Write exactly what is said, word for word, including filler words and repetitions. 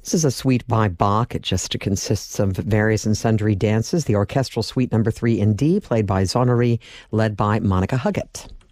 This is a suite by Bach. It just consists of various and sundry dances. The orchestral suite number three in D, played by Zonnery, led by Monica Huggett.